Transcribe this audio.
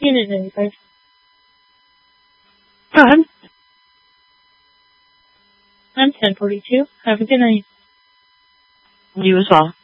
Unit 95. Go ahead. I'm 1042. Have a good night. You as well.